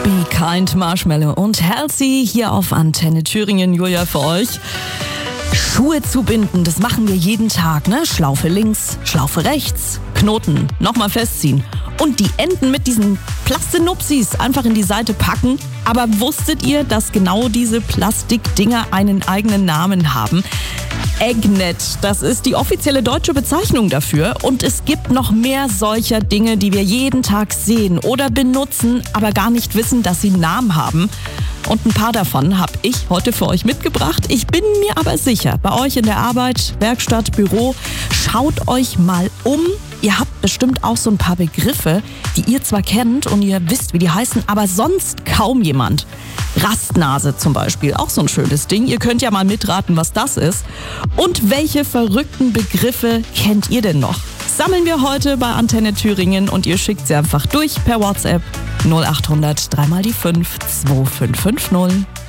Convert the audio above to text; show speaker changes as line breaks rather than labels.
Be Kind, Marshmallow und Halsey hier auf Antenne Thüringen. Julia für euch. Schuhe zubinden, das machen wir jeden Tag, ne? Schlaufe links, Schlaufe rechts, Knoten, nochmal festziehen. Und die Enden mit diesen Plastinupsis einfach in die Seite packen. Aber wusstet ihr, dass genau diese Plastikdinger einen eigenen Namen haben? Eggnet, das ist die offizielle deutsche Bezeichnung dafür. Und es gibt noch mehr solcher Dinge, die wir jeden Tag sehen oder benutzen, aber gar nicht wissen, dass sie einen Namen haben. Und ein paar davon habe ich heute für euch mitgebracht. Ich bin mir aber sicher, bei euch in der Arbeit, Werkstatt, Büro, schaut euch mal um. Ihr habt bestimmt auch so ein paar Begriffe, die ihr zwar kennt und ihr wisst, wie die heißen, aber sonst kaum jemand. Rastnase zum Beispiel, auch so ein schönes Ding. Ihr könnt ja mal mitraten, was das ist. Und welche verrückten Begriffe kennt ihr denn noch? Sammeln wir heute bei Antenne Thüringen und ihr schickt sie einfach durch per WhatsApp 0800 3 mal die 5 2550.